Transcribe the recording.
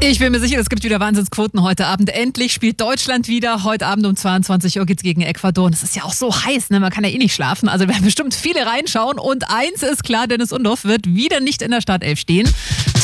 Ich bin mir sicher, es gibt wieder Wahnsinnsquoten heute Abend. Endlich spielt Deutschland wieder. Heute Abend um 22 Uhr geht's gegen Ecuador. Und es ist ja auch so heiß, ne? Man kann ja eh nicht schlafen. Also werden bestimmt viele reinschauen. Und eins ist klar, Dennis Undorf wird wieder nicht in der Startelf stehen.